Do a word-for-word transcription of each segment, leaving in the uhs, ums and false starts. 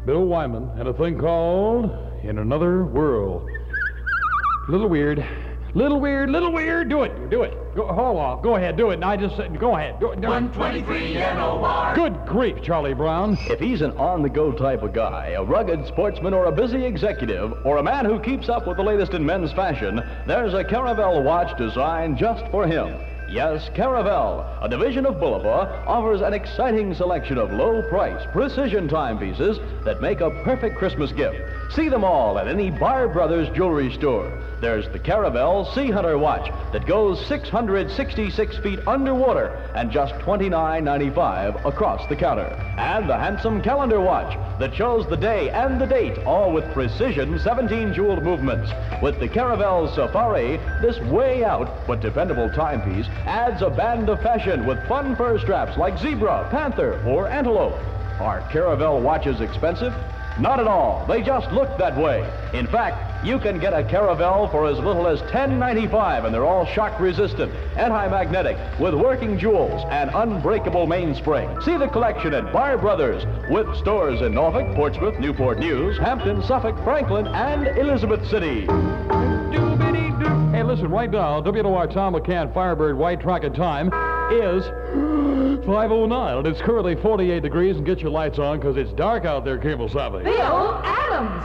Bill Wyman and a thing called In Another World. Little weird. Little weird, little weird. Do it, do it. Go, hold on. Go ahead, do it. And I just said, go ahead. Do it. Do it. one twenty-three N O R. Good grief, Charlie Brown. If he's an on-the-go type of guy, a rugged sportsman, or a busy executive, or a man who keeps up with the latest in men's fashion, there's a Caravel watch designed just for him. Yes, Caravel, a division of Bulova, offers an exciting selection of low-price, precision timepieces that make a perfect Christmas gift. See them all at any Bar Brothers jewelry store. There's the Caravel Sea Hunter watch that goes six hundred sixty-six feet underwater and just twenty-nine ninety-five across the counter. And the handsome calendar watch that shows the day and the date, all with precision seventeen jeweled movements. With the Caravel Safari, this way out but dependable timepiece adds a band of fashion with fun fur straps like zebra, panther, or antelope. Are Caravel watches expensive? Not at all. They just look that way. In fact, you can get a Caravel for as little as ten ninety-five, and they're all shock resistant, anti-magnetic, with working jewels and unbreakable mainspring. See the collection at Bar Brothers, with stores in Norfolk, Portsmouth, Newport News, Hampton, Suffolk, Franklin, and Elizabeth City. Hey, listen, right now, W N O R Tom McCann Firebird White Rocket time is five oh nine, and it's currently forty-eight degrees, and get your lights on, because it's dark out there, Cable Savvy. Bill Adams!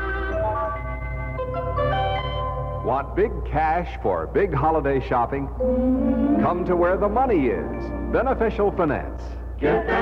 Want big cash for big holiday shopping? Come to where the money is. Beneficial Finance. Get that